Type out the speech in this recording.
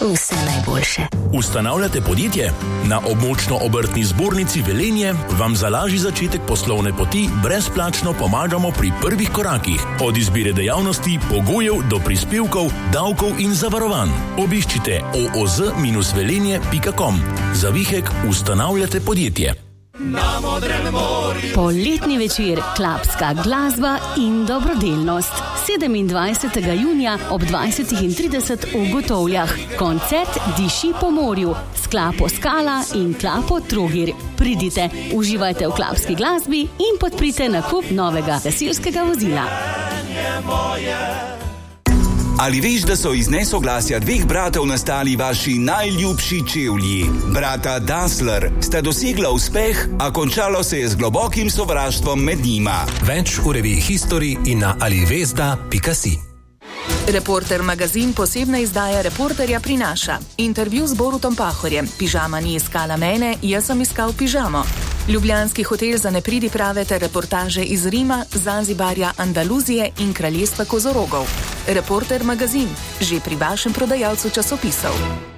Vse najboljše. Ustanavljate podjetje? Na Območno-obrtni zbornici Velenje vam za lažji začetek poslovne poti brezplačno pomagamo pri prvih korakih. Od izbire dejavnosti, pogojev do prispevkov, davkov in zavarovanj. Obiščite ooz-velenje.com. Za vihek ustanavljate podjetje. Poletni večer, klapska glasba in dobrodelnost. 27. junija ob 20:30 v Gotovljah. Koncert Diši po morju s klapo Skala in klapo Trogir. Pridite, uživajte v klapski glasbi in podprite nakup novega gasilskega vozila. Ali veš, da so iz nesoglasja dveh bratov nastali vaši najljubši čevlji? Brata Dassler sta dosegla uspeh, a končalo se je z globokim sovraštvom med njima. Več v reviji History in na alivezda.si. Reporter magazin posebna izdaja Reporterja prinaša intervju z Borutom Pahorjem. Pižama ni iskala mene, jaz sem iskal pižamo. Ljubljanski hotel za nepridiprave ter reportaže iz Rima, Zanzibarja, Andaluzije in kraljestva kozorogov. Reporter magazin, že pri vašem prodajalcu časopisov.